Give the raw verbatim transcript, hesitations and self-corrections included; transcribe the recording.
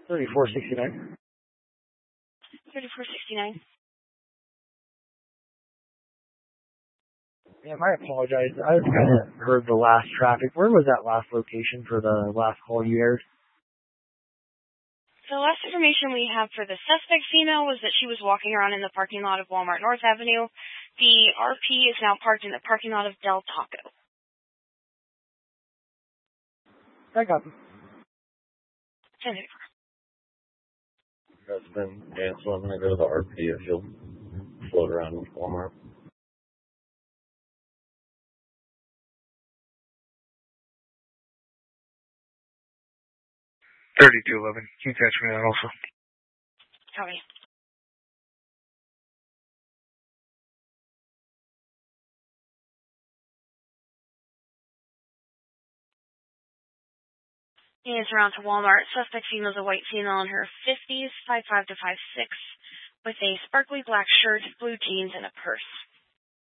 thirty-four sixty-nine. thirty-four sixty-nine. Yeah, I apologize. I kind of heard the last traffic. Where was that last location for the last call you aired? The last information we have for the suspect female was that she was walking around in the parking lot of Walmart North Avenue. The R P is now parked in the parking lot of Del Taco. I got them. That's been canceled. I'm going to go to the R P if you'll float around with Walmart. thirty-two eleven. Can you catch me on also? Copy. It's around to Walmart. Suspect female is a white female in her fifties, five five to five six, with a sparkly black shirt, blue jeans, and a purse.